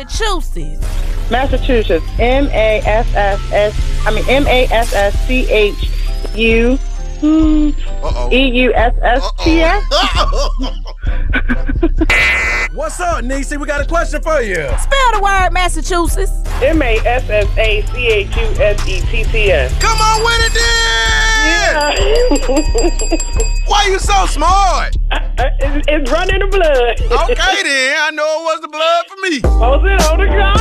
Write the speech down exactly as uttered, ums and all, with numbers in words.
Massachusetts. Massachusetts. M A S S S. I mean M A S S C H U E U S S T S. What's up, Niecy? We got a question for you. Spell the word Massachusetts. M A S S A C H U S E T T S. Come on with it then! Yeah. Why you so smart? It's, it's running the blood. Okay then, I know it was the blood for me. Was it on the ground?